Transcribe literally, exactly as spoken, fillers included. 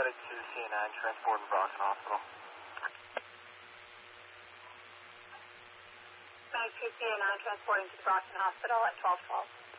Bag two C nine, transporting Brockton Hospital. Bag two C nine, transporting to Brockton Hospital at twelve twelve.